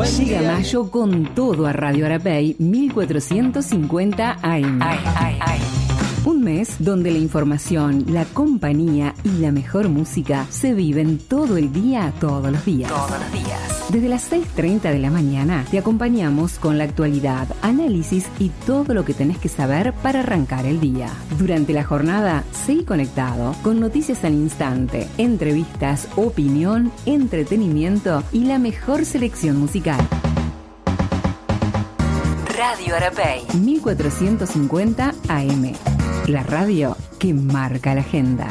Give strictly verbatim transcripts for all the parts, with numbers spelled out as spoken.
Llega mayo con todo a Radio Arapey mil cuatrocientos cincuenta A M. Ay, ay, ay. Un mes donde la información, la compañía y la mejor música se viven todo el día, todos los días. Todos los días. Desde las seis treinta de la mañana te acompañamos con la actualidad, análisis y todo lo que tenés que saber para arrancar el día. Durante la jornada, seguí conectado con noticias al instante, entrevistas, opinión, entretenimiento y la mejor selección musical. Radio Arapey mil cuatrocientos cincuenta A M. La radio que marca la agenda.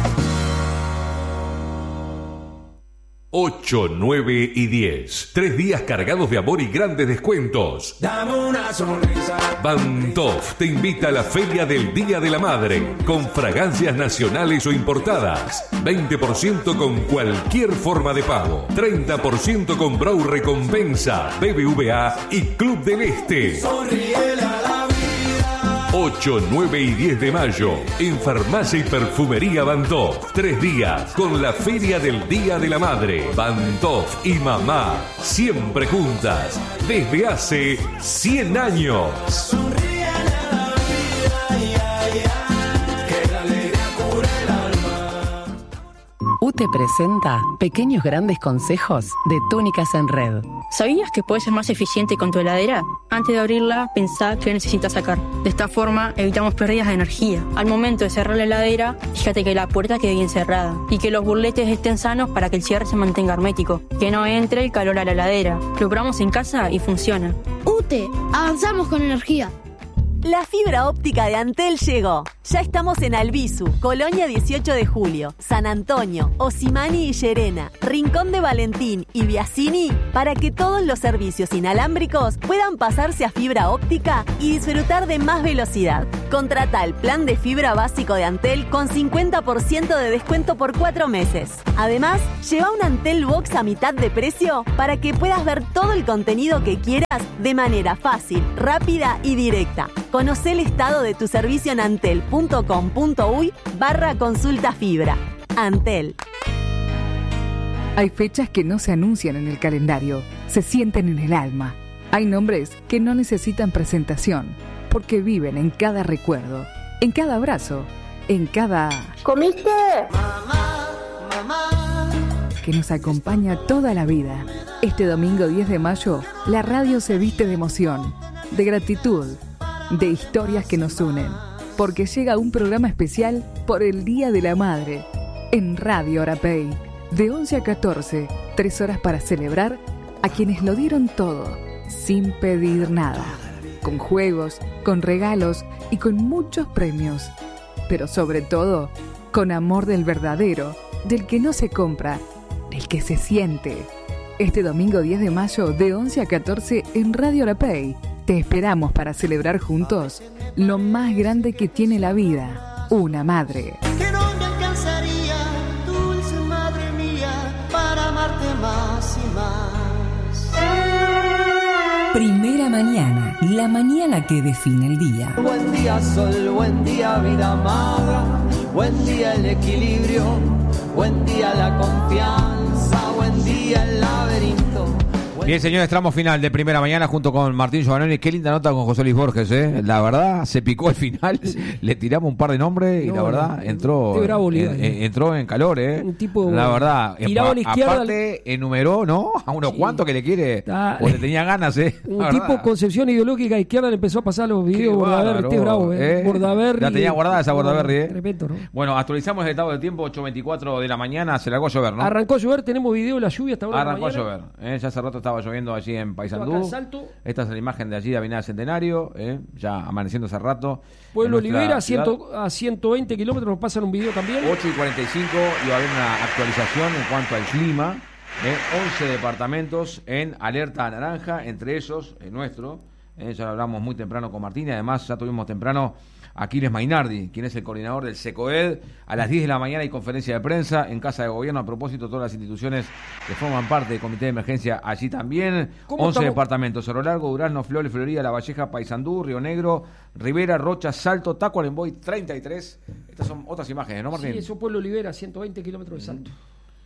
ocho, nueve y diez. Tres días cargados de amor y grandes descuentos. Dame una sonrisa. Bantof te invita a la Feria del Día de la Madre con fragancias nacionales o importadas. veinte por ciento con cualquier forma de pago. treinta por ciento con Brau Recompensa, B B V A y Club del Este. Sonríele a la vida. ocho, nueve y diez de mayo en Farmacia y Perfumería Bantof. Tres días con la Feria del Día de la Madre. Bantof y mamá siempre juntas desde hace cien años. Sonríele a la vida, ya, ya, que la alegría cura el alma. U T E presenta Pequeños Grandes Consejos de Túnicas en Red. ¿Sabías que puedes ser más eficiente con tu heladera? Antes de abrirla, pensá qué necesitas sacar. De esta forma, evitamos pérdidas de energía. Al momento de cerrar la heladera, fíjate que la puerta quede bien cerrada y que los burletes estén sanos para que el cierre se mantenga hermético. Que no entre el calor a la heladera. Lo probamos en casa y funciona. U T E, avanzamos con energía. La fibra óptica de Antel llegó. Ya estamos en Albizu, Colonia dieciocho de julio, San Antonio, Osimani y Llerena, Rincón de Valentín y Biasini para que todos los servicios inalámbricos puedan pasarse a fibra óptica y disfrutar de más velocidad. Contrata el plan de fibra básico de Antel con cincuenta por ciento de descuento por cuatro meses. Además, lleva un Antel Box a mitad de precio para que puedas ver todo el contenido que quieras de manera fácil, rápida y directa. Conoce el estado de tu servicio en antel.com.uy barra consulta fibra. Antel. Hay fechas que no se anuncian en el calendario, se sienten en el alma. Hay nombres que no necesitan presentación, porque viven en cada recuerdo, en cada abrazo, en cada... ¿Comiste? Mamá, mamá. que nos acompaña toda la vida. Este domingo diez de mayo, la radio se viste de emoción, de gratitud, de historias que nos unen, porque llega un programa especial por el Día de la Madre, en Radio Arapey, de once a catorce, tres horas para celebrar a quienes lo dieron todo, sin pedir nada, con juegos, con regalos y con muchos premios, pero sobre todo, con amor del verdadero, del que no se compra, del que se siente. Este domingo diez de mayo, de once a catorce, en Radio Arapey, te esperamos para celebrar juntos lo más grande que tiene la vida, una madre. Que no me alcanzaría, dulce madre mía, para amarte más y más. Primera mañana, la mañana que define el día. Buen día sol, buen día vida amada, buen día el equilibrio, buen día la confianza, buen día el laberinto. Bien, señores, tramo final de Primera Mañana junto con Martín Giovanni. Qué linda nota con José Luis Borges, ¿eh? La verdad, se picó el final, le tiramos un par de nombres y no, la verdad, no, entró bravo, en, en, entró en calor, ¿eh? Un tipo la verdad, tirado a la izquierda. Aparte, enumeró, ¿no? A unos sí. cuantos que le quiere, o le tenía ganas, ¿eh? Un la tipo verdad. Concepción ideológica a izquierda le empezó a pasar los videos. Bordaberry, este bravo, ¿eh? ¿eh? Bordaberry. La tenía guardada esa Bordaberry, ¿eh? Repito, ¿no? Bueno, actualizamos el estado del tiempo, ocho veinticuatro de la mañana, se largó a llover, ¿no? Arrancó a llover, tenemos video de la lluvia hasta ahora. Arrancó a llover, ¿eh? Ya hace rato estaba lloviendo allí en Paysandú. Esta es la imagen de allí de Avenida Centenario, ¿eh? Ya amaneciendo hace rato. Pueblo Olivera, a ciento veinte kilómetros, nos pasan un video también. ocho y cuarenta y cinco, y va a haber una actualización en cuanto al clima. ¿eh? once departamentos en alerta naranja, entre esos el nuestro. ¿eh? Ya lo hablamos muy temprano con Martín, y además ya tuvimos temprano a Aquiles Mainardi, quien es el coordinador del SECOED. A las diez de la mañana hay conferencia de prensa en Casa de Gobierno. A propósito, todas las instituciones que forman parte del Comité de Emergencia allí también. once estamos? Departamentos: Cerro Largo, Durazno, Flores, Florida, La Valleja, Paysandú, Río Negro, Rivera, Rocha, Salto, Tacuarembó, treinta y tres. Estas son otras imágenes, ¿no, Martín? Sí, eso Pueblo Olivera, ciento veinte kilómetros de Salto.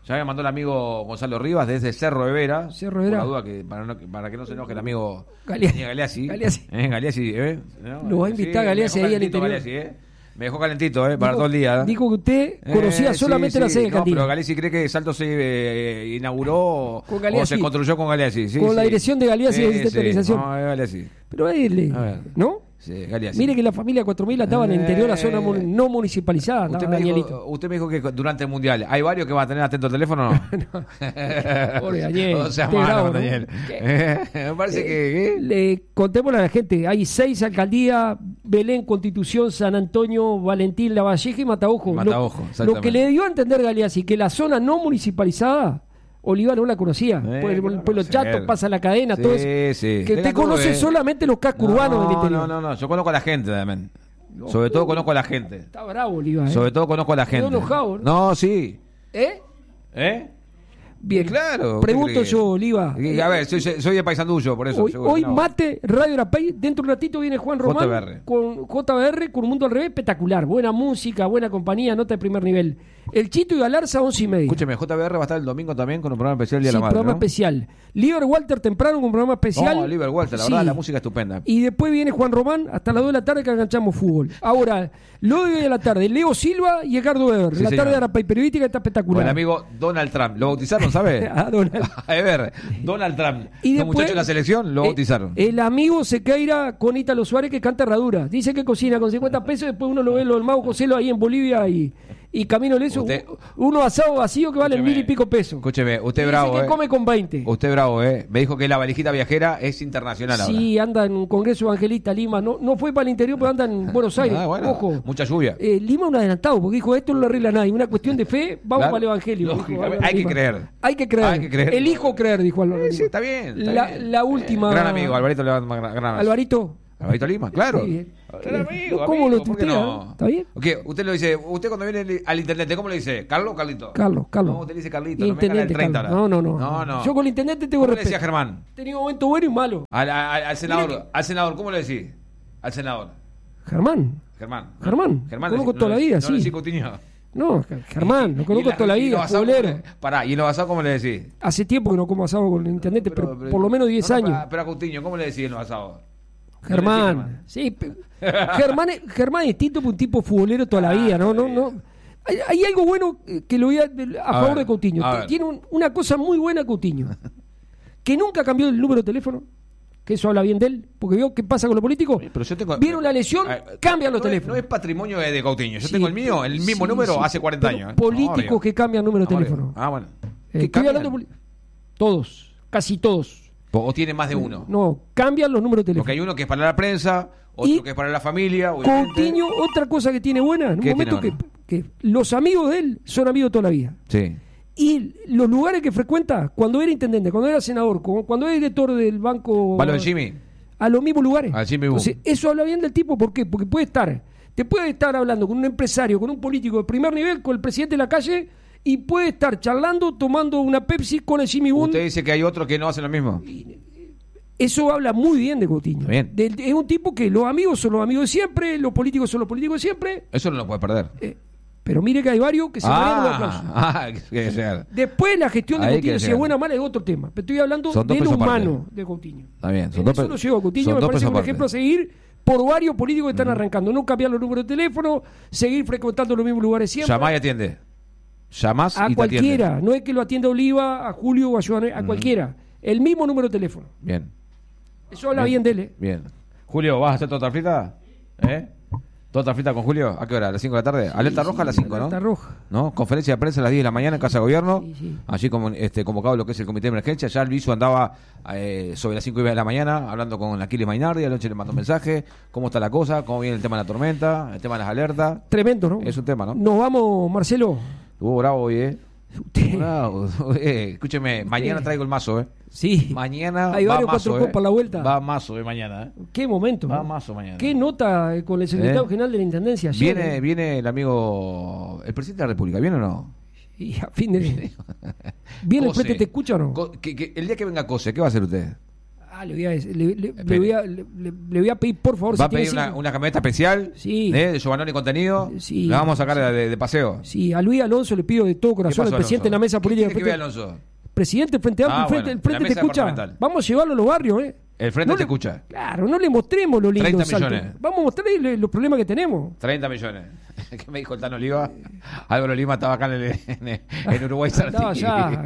Ya me mandó el amigo Gonzalo Rivas desde Cerro de Vera. Cerro de Vera. Por la duda, que, para, no, para que no se enoje el amigo Galeazzi. Galeazzi. Galeazzi. Eh, Galeazzi, ¿eh? No, lo va a invitar sí, Galeazzi ahí al interior. Galeazzi, ¿eh? Me dejó calentito, ¿eh? Para dijo, todo el día. ¿eh? Dijo que usted conocía eh, solamente sí, la sede de Cantina. No, pero Galeazzi cree que Salto se eh, inauguró con o se construyó con Galeazzi. Sí, con sí. la dirección de Galeazzi de descentralización. Sí. No, es Galeazzi. Pero él, ¿no? Sí, Galeazzi. Mire que la familia cuatro mil estaba en el interior, la zona Eh, no municipalizada. Usted me, dijo, usted me dijo que durante el Mundial, ¿hay varios que van a tener atento el teléfono? No. Pobre Daniel. O sea, malo, bravo, Daniel. ¿no? Eh, me parece eh, que... ¿eh? Le contémosle a la gente, hay seis alcaldías, Belén, Constitución, San Antonio, Valentín, La Valleja y Mataojo. Mataojo, lo, lo que le dio a entender Galeazzi, que la zona no municipalizada... Oliva no la conocía, eh, pues el pueblo claro, chato pasa la cadena, sí, todo eso. Sí. Que usted conoce solamente los cascos no, urbanos del interior. No, no, no, yo conozco a la gente también. No, Sobre todo conozco a la gente. Está bravo, Oliva. ¿eh? Sobre todo conozco a la gente. Enojado, ¿no? no, sí. ¿Eh? ¿Eh? Bien, claro. Pregunto yo, Oliva. A ver, soy, soy de Paysandullo, por eso. Hoy, hoy no. Mate, Radio Arapey, dentro de un ratito viene Juan Román J B R. con J B R, con Un Mundo al Revés, espectacular. Buena música, buena compañía, nota de primer nivel. El Chito y Galarza, once y media. Escúcheme, J B R va a estar el domingo también con un programa especial el Día sí, de la Madre, programa ¿no? especial. Liber Walter temprano con un programa especial. No, Liber Walter, la sí. verdad, la música estupenda. Y después viene Juan Román hasta las dos de la tarde que enganchamos fútbol. Ahora, lo de hoy a la tarde, Leo Silva y Edgardo Weber. Sí, la señor. tarde de Arapey Periodística está espectacular. Con el amigo Donald Trump. Lo bautizaron, ¿sabe? ah, Donald. A ver, Donald Trump. Y Los después, muchachos de la selección lo eh, bautizaron. El amigo Sequeira con Ítalo Suárez que canta herradura. Dice que cocina con cincuenta pesos, después uno lo ve, lo del mago Joselo ahí en Bolivia y, y Camino Leso. Usted, uno asado vacío que vale mil y pico pesos. Escúcheme, usted y bravo, dice que eh. come con veinte. Usted bravo, ¿eh? Me dijo que la valijita viajera es internacional ahora. Sí, anda en un congreso evangelista Lima. No, no fue para el interior, pero anda en Buenos Aires. Ah, bueno, Ojo. mucha lluvia. Eh, Lima un adelantado, porque dijo, esto no lo arregla nadie. Una cuestión de fe, vamos Claro, para el evangelio. Dijo, hay que creer. Hay que creer. Hay que creer. Elijo creer, dijo Álvaro. Sí, sí, está bien. Está la, bien. la última. Eh, gran amigo, Alvarito le va a dar gran abrazo. Alvarito. Alvarito Lima, claro. Sí. Gran amigo, ¿Cómo amigo, lo ¿por qué tutea? no? ¿Está bien? ¿Qué? Usted lo dice, usted cuando viene al intendente, ¿cómo le dice? ¿Carlos o Carlito? Carlos, Carlos. No, usted le dice Carlito, no me Intendente, gana el treinta Carlos. ahora. No, no, no. No, no. Yo con el intendente tengo ¿Cómo respeto. le decía Germán? Tenía un momento bueno y malo. Al, al, al senador, que... al senador, ¿cómo le decís? Al senador. Germán. Germán. Germán. Germán. Conozco no, toda no, la vida, no sí. le decís Coutinho. No, Germán, lo conozco toda la vida, futbolero. Pará, ¿y en los asados cómo le decís? Hace tiempo que no como asado con el intendente, pero, pero, pero por lo menos diez no, no, años. Pero a Coutinho, ¿cómo le decís en los asados? Germán, ¿No Germán? Sí, Germán, es, Germán es distinto por un tipo futbolero toda la vida, ¿no? no, no. Hay, hay algo bueno que lo voy a, a, a favor ver, de Coutinho. Tiene un, una cosa muy buena Coutinho, que nunca cambió el número de teléfono, que eso habla bien de él, porque vio qué pasa con los políticos. Pero yo tengo, Vieron la lesión, eh, cambian los no teléfonos. Es, no es patrimonio de Coutinho, yo sí, tengo el mío, el mismo sí, número sí, hace cuarenta pero años. Políticos no, que cambian número de no, teléfono. Ah, bueno. Eh, estoy hablando de todos, casi todos. ¿O tiene más de uno? No, cambian los números de teléfono. Porque hay uno que es para la prensa, otro y que es para la familia. Obviamente. Coutinho, otra cosa que tiene buena, en un momento que, que los amigos de él son amigos toda la vida. Sí. Y los lugares que frecuenta, cuando era intendente, cuando era senador, cuando era director del banco... ¿Va lo del Jimmy? A los mismos lugares. Al Jimmy Entonces, eso habla bien del tipo, ¿por qué? Porque puede estar, te puede estar hablando con un empresario, con un político de primer nivel, con el presidente de la calle, y puede estar charlando, tomando una Pepsi con el Jimmy Bond. ¿Usted dice que hay otros que no hacen lo mismo? Eso habla muy bien de Coutinho. Bien. De, de, es un tipo que los amigos son los amigos de siempre, los políticos son los políticos de siempre. Eso no lo puede perder. Eh, pero mire que hay varios que se marean los aplausos. Ah, que sea. Después la gestión de Ahí Coutinho, si es buena o mala, es otro tema. Pero estoy hablando de lo humano de Coutinho. Está bien. Son en dos eso lo llevo a Coutinho, me parece un aparte. ejemplo a seguir por varios políticos que están mm. arrancando. No cambiar los números de teléfono, seguir frecuentando los mismos lugares siempre. Llamás y atiende. Llamás a y cualquiera. Te atiende. No es que lo atienda Oliva, a Julio o a Joan, a mm. cualquiera. El mismo número de teléfono. Bien. Eso habla bien, bien de él. ¿eh? Bien. Julio, ¿vas a hacer torta frita? ¿Eh? ¿Torta frita con Julio? ¿A qué hora? ¿A las cinco de la tarde? Sí, Alerta sí, roja a las cinco, ¿no? Alerta roja. ¿No? Conferencia de prensa a las diez de la mañana en Casa de Gobierno. Sí, sí. Allí como, este, convocado lo que es el Comité de Emergencia. Ya el viso andaba eh, sobre las cinco y media de la mañana hablando con Aquiles Mainardi. Anoche le mandó un mensaje. ¿Cómo está la cosa? ¿Cómo viene el tema de la tormenta? El tema de las alertas. Tremendo, ¿no? Es un tema, ¿no? Nos vamos, Marcelo. Estuvo bravo hoy, ¿eh? Usted. Bravo. Eh, escúcheme, Usted. Mañana traigo el mazo, ¿eh? Sí. Mañana hay va varios mazo, cuatro eh. para la vuelta. Va mazo, ¿eh? Mañana, ¿eh? Qué momento. Va ¿no? mazo mañana. Qué nota eh, con el secretario ¿Eh? general de la Intendencia ayer. Viene, eh. viene el amigo, el presidente de la República, ¿viene o no? Y a fin de... ¿Viene el presidente, te escucha o no? Co que, que, el día que venga Cose, ¿qué va a hacer usted? Ah, le voy a, le, le, le voy a, le, le voy a pedir, por favor. ¿Va si a pedir una, una camioneta especial? Sí. ¿Eh? De Giovanni Contenido. Sí. La vamos a sacar sí. de, de paseo. Sí, a Luis Alonso le pido de todo corazón, el presidente de la mesa política. ¿Qué tiene que ver Alonso? Presidente del Frente Amplio, Ah, el Frente, bueno, el frente te escucha. Vamos a llevarlo a los barrios, ¿eh? El Frente no te le, escucha. Claro, no le mostremos lo lindo. treinta millones. Vamos a mostrarle los problemas que tenemos. treinta millones. ¿Qué me dijo el Tano Oliva? Álvaro Lima estaba acá en, el, en, en Uruguay. Estaba ya.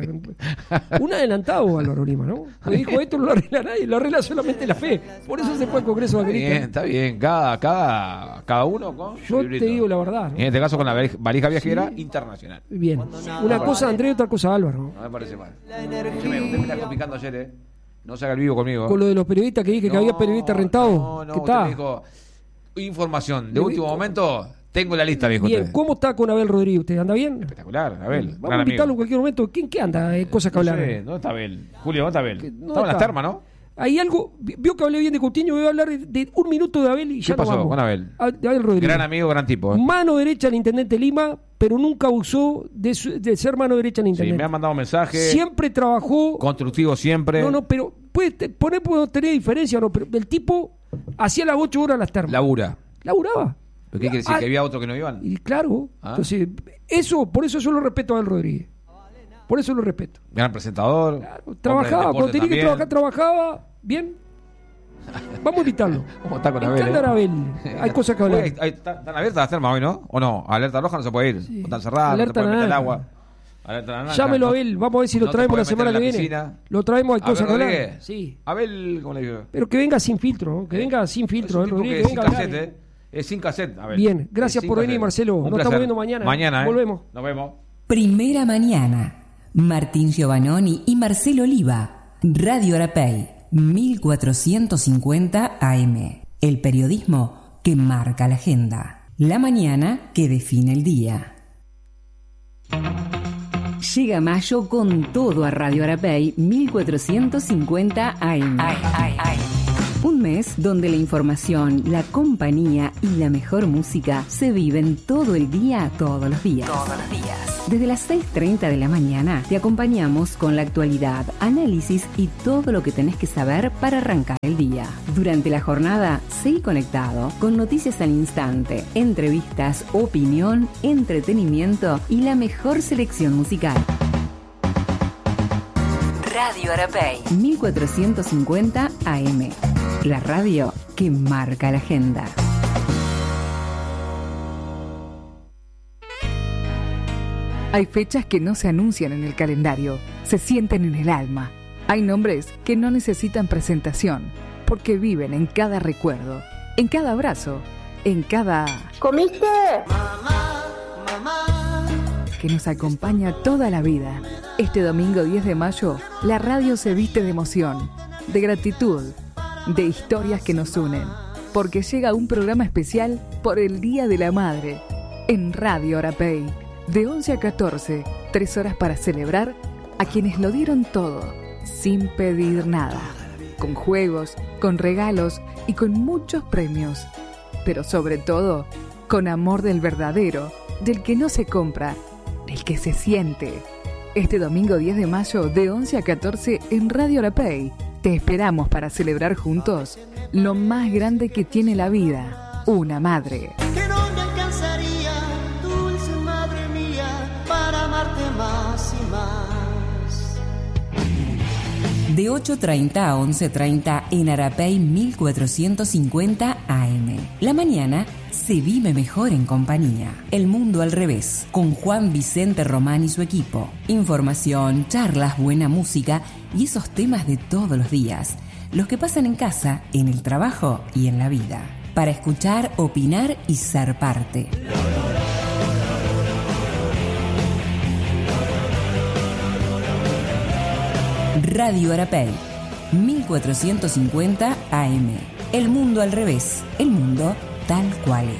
Un adelantado Álvaro Lima, ¿no? Me dijo, esto no lo arregla nadie, lo arregla solamente la fe. Por eso se fue al Congreso de América. Bien, está bien. Cada, cada, cada uno con Yo te librito. digo la verdad, ¿no? En este caso con la valija viajera sí. internacional. Bien. Una no cosa Andrés y otra cosa Álvaro. No me parece mal. Usted me, usted me está complicando ayer, ¿eh? No se haga el vivo conmigo. Con lo de los periodistas que dije no, que había periodistas rentados. No, no, ¿Qué usted está? me dijo información de último momento. Tengo la lista, dijo Bien, usted. ¿cómo está con Abel Rodríguez? ¿Usted anda bien? Espectacular, Abel. Vamos a invitarlo en cualquier momento. ¿Quién qué anda? Hay cosas que no hablar. Sé, ¿dónde está Abel? Julio, ¿dónde está Abel? ¿Dónde Estaba en las termas, ¿no? Hay algo, vio que hablé bien de Coutinho, voy a hablar de, de un minuto de Abel y ya ¿Qué pasó nos vamos. con Abel? A, de Abel Rodríguez. Gran amigo, gran tipo. ¿eh? Mano derecha del intendente Lima, pero nunca abusó de, su, de ser mano derecha del intendente. Sí, me han mandado mensajes. Siempre trabajó. Constructivo siempre. No, no, pero puede te, poner, puede tener diferencia o no, pero el tipo hacía las ocho horas las termas. Labura. Laburaba. ¿Pero qué quiere decir? Ah, ¿que había otros que no iban? Y claro. ¿Ah? Entonces, eso, por eso yo lo respeto a Abel Rodríguez. Por eso lo respeto. Gran presentador. Claro, trabajaba, cuando tenía que trabajar, trabajaba bien. Vamos a invitarlo. ¿Cómo está con Abel? ¿Qué anda Abel? Hay cosas que hablar. Oye, hay, ¿Están abiertas las termas hoy, no? ¿O no? Alerta roja no se puede ir. Sí. Están cerradas, Alerta no se puede meter naranja. el agua. Alerta naranja. Llámelo a Abel, vamos a ver si lo no traemos la semana la que viene. Piscina. Lo traemos, hay cosas que Rodríguez. hablar. Sí. Abel, ¿cómo le digo? Pero que venga sin filtro, ¿no? Que venga sin filtro, es Abel Rodríguez. Que Que venga sin a cassette, eh. Es sin cassette, Abel. Bien, gracias por venir, Marcelo. Un Nos placer. estamos viendo mañana. Mañana, ¿eh? Volvemos. Nos vemos. Primera mañana. Martín Giovannoni y Marcelo Oliva. Radio Arapey, mil cuatrocientos cincuenta A M. El periodismo que marca la agenda. La mañana que define el día. Llega mayo con todo a Radio Arapey, mil cuatrocientos cincuenta A M. Ay, ay, ay. Un mes donde la información, la compañía y la mejor música se viven todo el día, todos los días. Todos los días. Desde las seis treinta de la mañana te acompañamos con la actualidad, análisis y todo lo que tenés que saber para arrancar el día. Durante la jornada, seguí conectado con noticias al instante, entrevistas, opinión, entretenimiento y la mejor selección musical. Radio Arapey, mil cuatrocientos cincuenta A M. La radio que marca la agenda. Hay fechas que no se anuncian en el calendario, se sienten en el alma. Hay nombres que no necesitan presentación, porque viven en cada recuerdo, en cada abrazo, en cada... ¿Comiste? Mamá, mamá. Que nos acompaña toda la vida. Este domingo diez de mayo, la radio se viste de emoción, de gratitud, de historias que nos unen, porque llega un programa especial por el Día de la Madre, en Radio Arapey, de once a catorce, tres horas para celebrar a quienes lo dieron todo, sin pedir nada, con juegos, con regalos y con muchos premios, pero sobre todo, con amor del verdadero, del que no se compra, del que se siente. Este domingo diez de mayo, de once a catorce, en Radio Arapey, te esperamos para celebrar juntos lo más grande que tiene la vida, una madre. Que no me alcanzaría, dulce madre mía, para amarte más y más. De ocho treinta a once treinta en Arapey mil cuatrocientos cincuenta A M. La mañana se vive mejor en compañía. El mundo al revés, con Juan Vicente Román y su equipo. Información, charlas, buena música y esos temas de todos los días. Los que pasan en casa, en el trabajo y en la vida. Para escuchar, opinar y ser parte. Radio Arapey, mil cuatrocientos cincuenta A M. El mundo al revés, el mundo tal cual es.